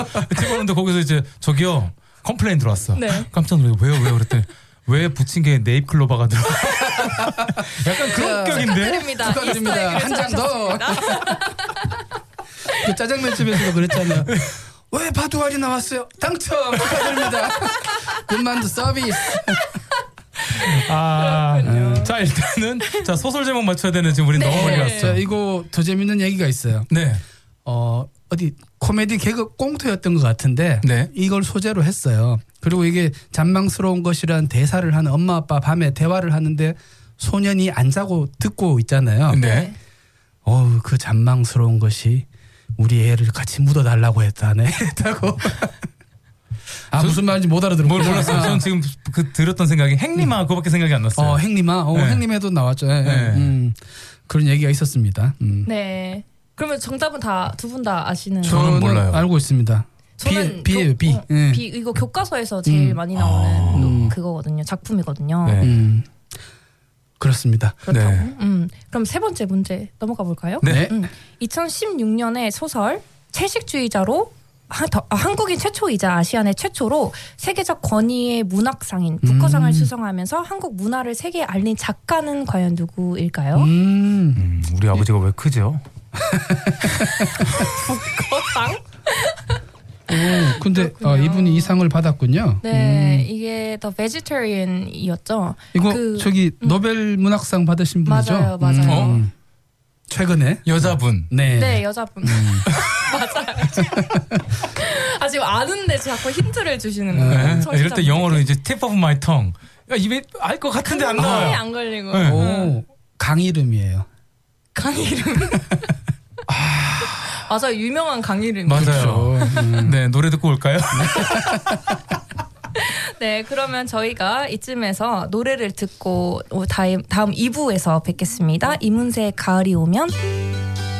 집어넣는데 거기서 이제 저기요 컴플레인 들어왔어. 네. 깜짝 놀래요. 왜요? 그랬더니 왜 붙인 게 네잎클로바가 들어? 약간 그런 격인데. 축하드립니다. 한 장 더. 그 짜장면 집에서도 그랬잖아요. 왜 바둑알이 나왔어요? 당첨 축하드립니다. 군만두 서비스. 자 일단은 자 소설 제목 맞춰야 되는 지금 우리 너무 멀리 왔어. 자, 이거 더 재밌는 얘기가 있어요. 네. 어디 코미디 개그 꽁트였던 것 같은데 네. 이걸 소재로 했어요. 그리고 이게 잔망스러운 것이란 대사를 하는 엄마 아빠 밤에 대화를 하는데 소년이 안 자고 듣고 있잖아요. 네. 그 잔망스러운 것이 우리 애를 같이 묻어달라고 했다네. 했다고. 무슨 말인지 못 알아들었구나. 몰랐어요. 저는 지금 그 들었던 생각이 행님아 그거밖에 생각이 안 났어요. 행님아. 네. 행님에도 나왔죠. 그런 얘기가 있었습니다. 네. 그러면 정답은 다 두 분 다 아시는? 저는 몰라요. 알고 있습니다. 저는 비예요. 비. 비 이거 교과서에서 제일 많이 나오는 그거거든요. 작품이거든요. 네. 그렇습니다. 그렇다고. 네. 그럼 세 번째 문제 넘어가 볼까요? 네. 2016년에 소설 채식주의자로 한국인 최초이자 아시아내 최초로 세계적 권위의 문학상인 부커상을 수상하면서 한국 문화를 세계에 알린 작가는 과연 누구일까요? 우리 아버지가 왜 크죠? 부커상? 근데 이분이 이 상을 받았군요. 네, 이게 The Vegetarian이었죠. 이거 저기 노벨 문학상 받으신 분이죠? 맞아요. 최근에 여자분. 네, 여자분. 맞아요. 지금 아는데 자꾸 힌트를 주시는 거예요. 이럴 때 영어로 이제 tip of my tongue. 입에 알 것 같은데 안 나와요. 안 걸리고. 네. 강 이름이에요. 강 이름. 맞아요. 유명한 강 이름. 맞아요. 네, 노래 듣고 올까요? 네, 그러면 저희가 이쯤에서 노래를 듣고 다음 2부에서 뵙겠습니다. 이문세의 가을이 오면.